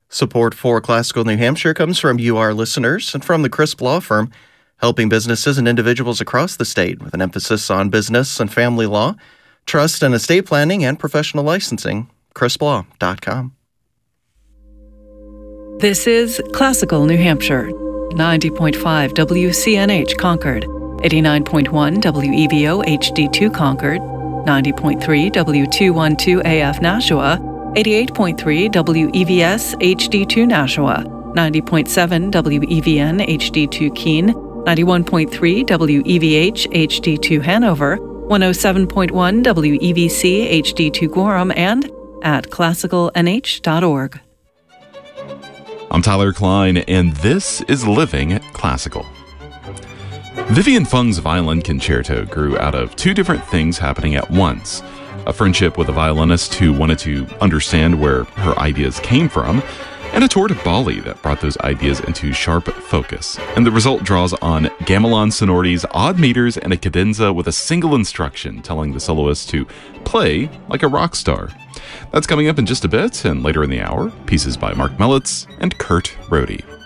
Support for Classical New Hampshire comes from UR listeners and from the Crisp Law Firm, helping businesses and individuals across the state with an emphasis on business and family law, trust and estate planning, and professional licensing. CrispLaw.com. This is Classical New Hampshire, 90.5 WCNH Concord, 89.1 WEVO HD2 Concord, 90.3 W212 AF Nashua, 88.3 WEVS HD2 Nashua, 90.7 WEVN HD2 Keene, 91.3 WEVH HD2 Hanover, 107.1 WEVC HD2 Gorham, and at classicalnh.org. I'm Tyler Klein, and this is Living Classical. Vivian Fung's violin concerto grew out of two different things happening at once: a friendship with a violinist who wanted to understand where her ideas came from, and a tour to Bali that brought those ideas into sharp focus. And the result draws on gamelan sonorities, odd meters, and a cadenza with a single instruction telling the soloist to play like a rock star. That's coming up in just a bit, and later in the hour, pieces by Mark Mellitz and Kurt Rohde.